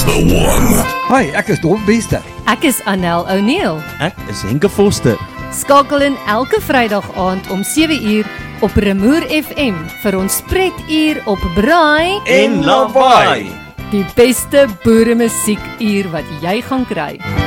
The One. Hi, ek is Dom Bester. Ek is Annel O'Neill. Ek is Henke Foster. Skakel in elke Vrydag aand om 7uur op Remoer FM vir ons spreekuur op Braai En Lawaai. Die beste boeremusiekuur wat jy gaan kry.